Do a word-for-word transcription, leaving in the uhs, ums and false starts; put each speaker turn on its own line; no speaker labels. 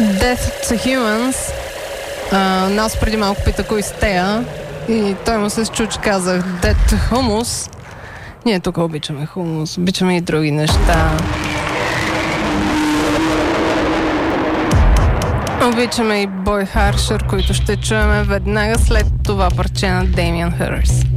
Death to Humans. А, нас преди малко пита кои сте тея и той му се счу, че казах Death to Hummus. Ние тук обичаме хумус, обичаме и други неща. Обичаме и Boy Harsher, които ще чуем веднага след това парче на Damien Hirst.